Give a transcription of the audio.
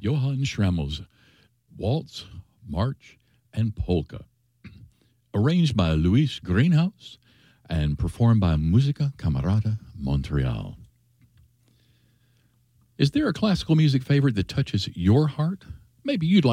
Johann Schrammel's Waltz, March, and Polka, arranged by Luis Greenhouse and performed by Musica Camerata Montreal. Is there a classical music favorite that touches your heart? Maybe you'd like